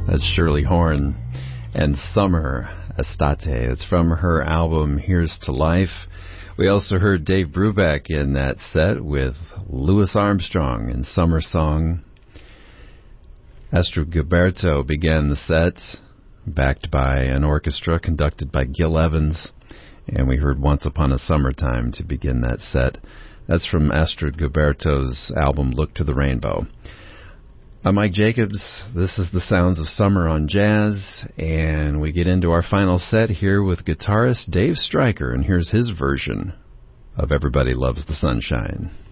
That's Shirley Horn and Summer Estate. It's from her album Here's to Life. We also heard Dave Brubeck in that set with Louis Armstrong in Summer Song. Astrud Gilberto began the set, backed by an orchestra conducted by Gil Evans. And we heard Once Upon a Summertime to begin that set. That's from Astrud Gilberto's album Look to the Rainbow. I'm Mike Jacobs. This is the sounds of summer on jazz, and we get into our final set here with guitarist Dave Stryker, and here's his version of Everybody Loves the Sunshine.